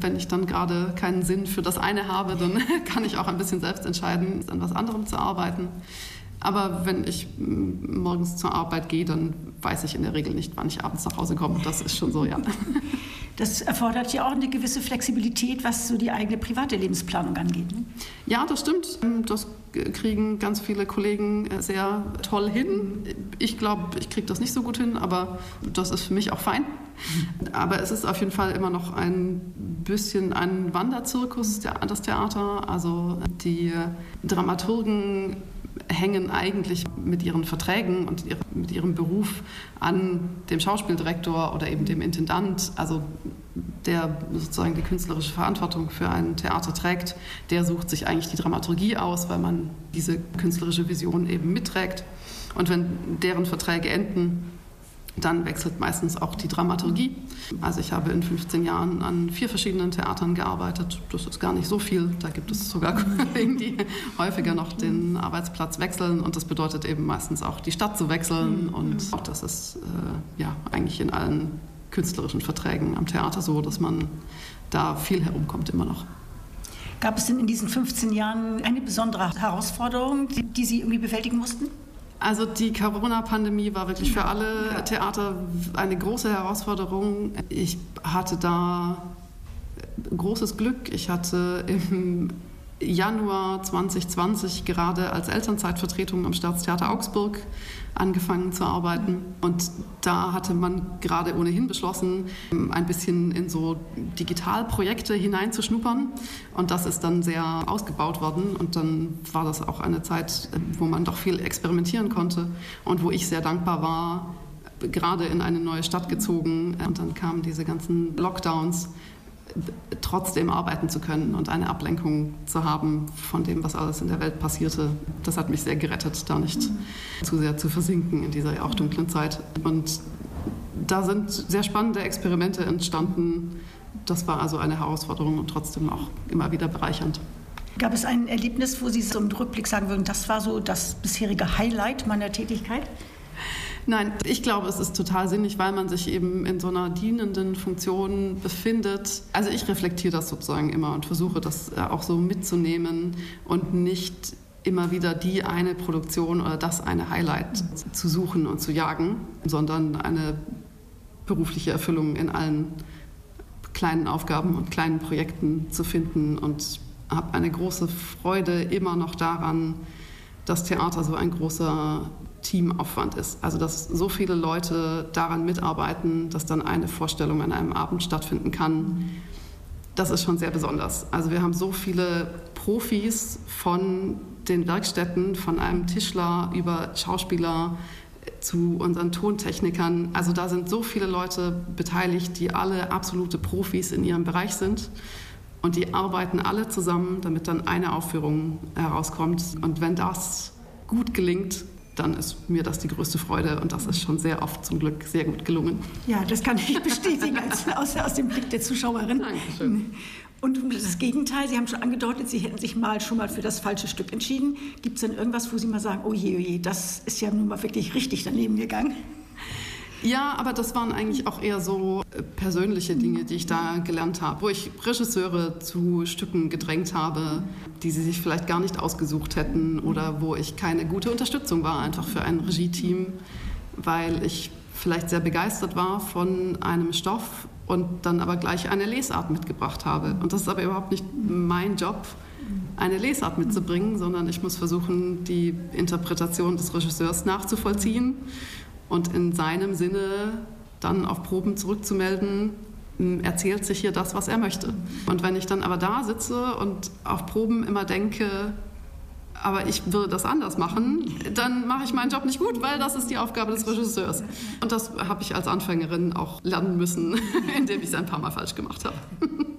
wenn ich dann gerade keinen Sinn für das eine habe, dann kann ich auch ein bisschen selbst entscheiden, an was anderem zu arbeiten. Aber wenn ich morgens zur Arbeit gehe, dann weiß ich in der Regel nicht, wann ich abends nach Hause komme. Das ist schon so, ja. Das erfordert ja auch eine gewisse Flexibilität, was so die eigene private Lebensplanung angeht. Ne? Ja, das stimmt. Das kriegen ganz viele Kollegen sehr toll hin. Ich glaube, ich kriege das nicht so gut hin, aber das ist für mich auch fein. Aber es ist auf jeden Fall immer noch ein bisschen ein Wanderzirkus, das Theater. Also die Dramaturgen hängen eigentlich mit ihren Verträgen und mit ihrem Beruf an dem Schauspieldirektor oder eben dem Intendant, also der sozusagen die künstlerische Verantwortung für ein Theater trägt, der sucht sich eigentlich die Dramaturgie aus, weil man diese künstlerische Vision eben mitträgt. Und wenn deren Verträge enden, dann wechselt meistens auch die Dramaturgie. Also ich habe in 15 Jahren an 4 verschiedenen Theatern gearbeitet. Das ist gar nicht so viel. Da gibt es sogar Kollegen, die häufiger noch den Arbeitsplatz wechseln. Und das bedeutet eben meistens auch die Stadt zu wechseln. Und auch das ist eigentlich in allen künstlerischen Verträgen am Theater so, dass man da viel herumkommt immer noch. Gab es denn in diesen 15 Jahren eine besondere Herausforderung, die Sie irgendwie bewältigen mussten? Also die Corona-Pandemie war wirklich für alle Theater eine große Herausforderung. Ich hatte da großes Glück. Ich hatte im Januar 2020 gerade als Elternzeitvertretung am Staatstheater Augsburg angefangen zu arbeiten. Und da hatte man gerade ohnehin beschlossen, ein bisschen in so Digitalprojekte hineinzuschnuppern. Und das ist dann sehr ausgebaut worden. Und dann war das auch eine Zeit, wo man doch viel experimentieren konnte und wo ich sehr dankbar war, gerade in eine neue Stadt gezogen. Und dann kamen diese ganzen Lockdowns, trotzdem arbeiten zu können und eine Ablenkung zu haben von dem, was alles in der Welt passierte. Das hat mich sehr gerettet, da nicht zu sehr zu versinken in dieser auch dunklen Zeit. Und da sind sehr spannende Experimente entstanden. Das war also eine Herausforderung und trotzdem auch immer wieder bereichernd. Gab es ein Erlebnis, wo Sie so im Rückblick sagen würden, das war so das bisherige Highlight meiner Tätigkeit? Nein, ich glaube, es ist total sinnig, weil man sich eben in so einer dienenden Funktion befindet. Also ich reflektiere das sozusagen immer und versuche das auch so mitzunehmen und nicht immer wieder die eine Produktion oder das eine Highlight zu suchen und zu jagen, sondern eine berufliche Erfüllung in allen kleinen Aufgaben und kleinen Projekten zu finden und habe eine große Freude immer noch daran, dass Theater so ein großer Teamaufwand ist. Also dass so viele Leute daran mitarbeiten, dass dann eine Vorstellung an einem Abend stattfinden kann. Das ist schon sehr besonders. Also wir haben so viele Profis von den Werkstätten, von einem Tischler über Schauspieler zu unseren Tontechnikern. Also da sind so viele Leute beteiligt, die alle absolute Profis in ihrem Bereich sind. Und die arbeiten alle zusammen, damit dann eine Aufführung herauskommt. Und wenn das gut gelingt, dann ist mir das die größte Freude und das ist schon sehr oft zum Glück sehr gut gelungen. Ja, das kann ich bestätigen aus dem Blick der Zuschauerin. Dankeschön. Und das Gegenteil, Sie haben schon angedeutet, Sie hätten sich schon mal für das falsche Stück entschieden. Gibt es denn irgendwas, wo Sie mal sagen, oh je, das ist ja nun mal wirklich richtig daneben gegangen? Ja, aber das waren eigentlich auch eher so persönliche Dinge, die ich da gelernt habe, wo ich Regisseure zu Stücken gedrängt habe, die sie sich vielleicht gar nicht ausgesucht hätten oder wo ich keine gute Unterstützung war einfach für ein Regie-Team, weil ich vielleicht sehr begeistert war von einem Stoff und dann aber gleich eine Lesart mitgebracht habe. Und das ist aber überhaupt nicht mein Job, eine Lesart mitzubringen, sondern ich muss versuchen, die Interpretation des Regisseurs nachzuvollziehen und in seinem Sinne dann auf Proben zurückzumelden, erzählt sich hier das, was er möchte. Und wenn ich dann aber da sitze und auf Proben immer denke, aber ich würde das anders machen, dann mache ich meinen Job nicht gut, weil das ist die Aufgabe des Regisseurs. Und das habe ich als Anfängerin auch lernen müssen, indem ich es ein paar Mal falsch gemacht habe.